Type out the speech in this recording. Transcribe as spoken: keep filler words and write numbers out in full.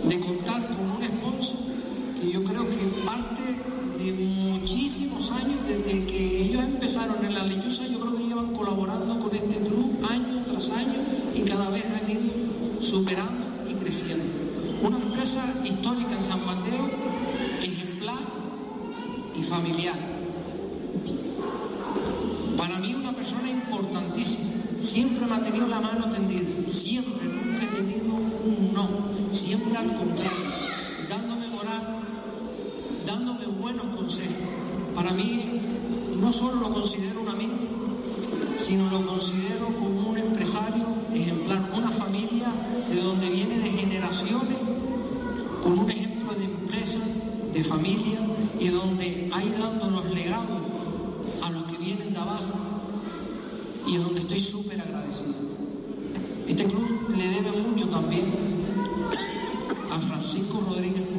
de contar con un sponsor que yo creo que parte de muchísimos años, desde que ellos empezaron en la lechuza, yo creo que llevan colaborando con este club año tras año y cada vez han ido superando y creciendo. Una empresa histórica en San Mateo, ejemplar y familiar. Para mí una persona importantísima, siempre me ha tenido la mano tendida, siempre, nunca he tenido un no, siempre al contrario, dándome moral, dándome buenos consejos. Para mí no solo lo considero un amigo, sino lo considero como un empresario ejemplar, una familia de donde viene de generaciones, con un ejemplo de empresa, de familia, y donde ha ido dando los legados a los que vienen de abajo, y donde estoy súper agradecido. Este club le debe mucho también a Francisco Rodríguez